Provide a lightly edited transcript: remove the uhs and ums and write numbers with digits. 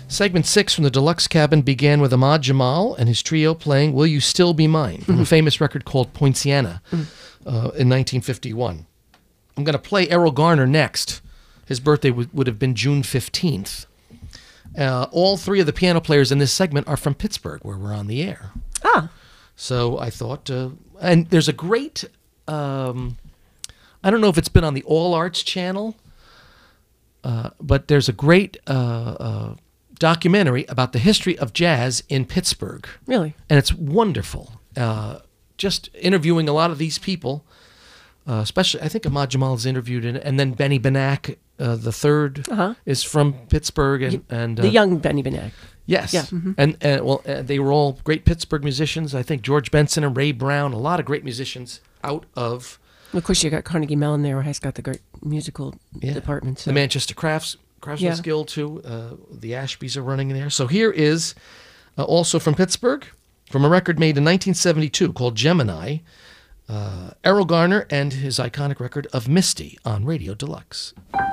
Segment 6 from the Deluxe Cabin began with Ahmad Jamal and his trio playing Will You Still Be Mine, from a famous record called Poinciana in 1951. I'm going to play Errol Garner next. His birthday would have been June 15th. All three of the piano players in this segment are from Pittsburgh, where we're on the air. Ah. So I thought, and there's a great, I don't know if it's been on the All Arts channel, but there's a great documentary about the history of jazz in Pittsburgh. Really? And it's wonderful. Just interviewing a lot of these people, especially, I think Ahmad Jamal is interviewed in it, and then Benny Benack, the third, is from Pittsburgh. And the young Benny Benack. Yes. Yeah. Mm-hmm. And they were all great Pittsburgh musicians. I think George Benson and Ray Brown, a lot of great musicians out of... Of course, you got Carnegie Mellon there, where he's got the great musical department. So. The Manchester Craftsman's Guild, too. The Ashbys are running there. So here is, also from Pittsburgh, from a record made in 1972 called Gemini, Errol Garner and his iconic record of Misty on Radio Deluxe.